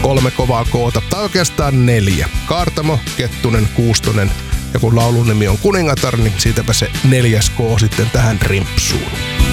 3 kovaa koota, tai oikeastaan 4. Kaartamo, Kettunen, Kuustonen, ja kun laulun nimi on Kuningatar, niin siitäpä se 4. K sitten tähän rimpsuun.